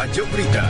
Tajuk Berita.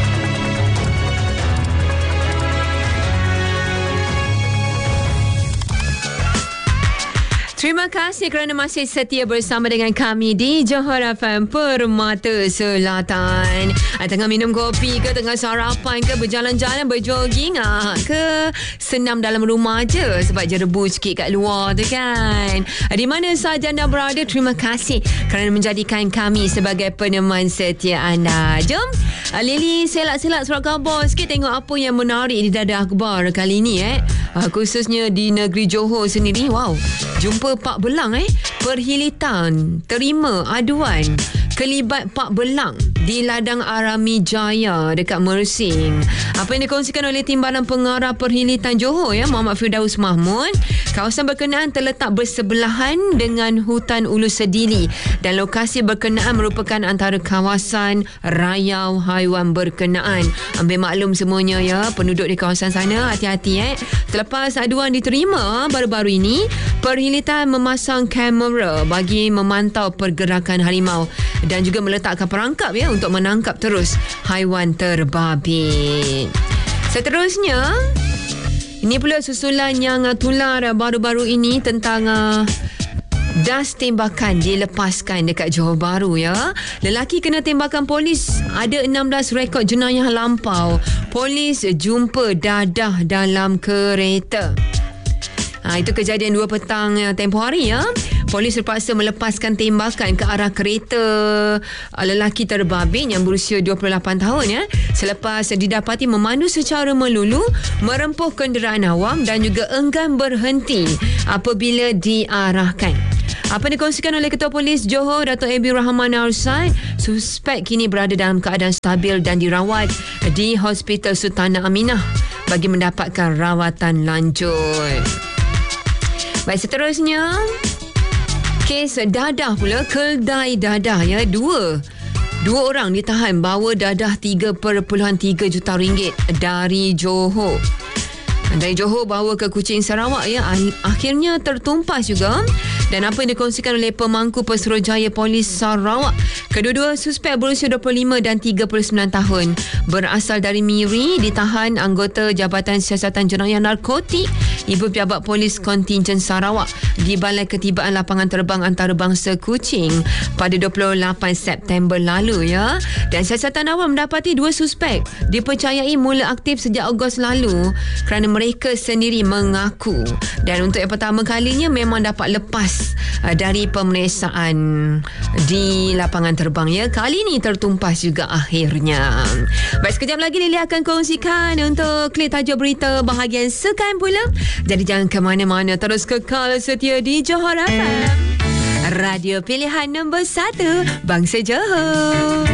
Terima kasih kerana masih setia bersama dengan kami di Johor FM Permata Selatan. Tengah minum kopi ke, tengah sarapan ke, berjalan-jalan, berjoging ke, senam dalam rumah je sebab jerebu sikit kat luar tu kan. Di mana sahaja anda berada, terima kasih kerana menjadikan kami sebagai peneman setia anda. Jom Lily selak-selak surat khabar sikit, tengok apa yang menarik di dada akhbar kali ni khususnya di negeri Johor sendiri. Wow, jumpa Pak Belang Perhilitan terima aduan kelibat Pak Belang di ladang Arami Jaya dekat Mersing. Apa yang dikongsikan oleh Timbalan Pengarah Perhilitan Johor Muhammad Firdaus Mahmud, kawasan berkenaan terletak bersebelahan dengan hutan Ulu Sedili dan lokasi berkenaan merupakan antara kawasan rayau haiwan berkenaan. Ambil maklum semuanya penduduk di kawasan sana, hati-hati Selepas aduan diterima baru-baru ini, Perhilitan memasang kamera bagi memantau pergerakan harimau dan juga meletakkan perangkap untuk menangkap terus haiwan terbabit. Seterusnya, ini pula susulan yang tular baru-baru ini tentang das tembakan dilepaskan dekat Johor Bahru Lelaki kena tembakan polis, ada 16 rekod jenayah lampau. Polis jumpa dadah dalam kereta. Itu kejadian 2 petang tempoh hari Polis terpaksa melepaskan tembakan ke arah kereta lelaki terbabit yang berusia 28 tahun selepas didapati memandu secara melulu, merempuh kenderaan awam dan juga enggan berhenti apabila diarahkan. Apa yang dikongsikan oleh Ketua Polis Johor, Dato' Abi Rahman Arsad, suspek kini berada dalam keadaan stabil dan dirawat di Hospital Sultanah Aminah bagi mendapatkan rawatan lanjut. Baik, seterusnya, kes dadah pula, kedai dadah Dua orang ditahan bawa dadah 3.3 juta ringgit dari Johor. Dari Johor bawa ke Kuching, Sarawak akhirnya tertumpas juga. Dan apa yang dikongsikan oleh pemangku Pesuruhjaya Polis Sarawak, kedua-dua suspek berusia 25 dan 39 tahun berasal dari Miri, ditahan anggota Jabatan Siasatan Jenayah Narkotik Ibu Pejabat Polis Kontingen Sarawak di Balai Ketibaan Lapangan Terbang Antarabangsa Kuching pada 28 September lalu Dan siasatan awam mendapati 2 suspek dipercayai mula aktif sejak Ogos lalu kerana mereka sendiri mengaku, dan untuk yang pertama kalinya memang dapat lepas dari pemeriksaan di lapangan terbang kali ini tertumpas juga akhirnya. Baik, sekejap lagi Lily akan kongsikan untuk klik tajuk berita bahagian sekian pula. Jadi jangan ke mana-mana, terus kekal setia di Johor FM, radio pilihan nombor 1 Bangsa Johor.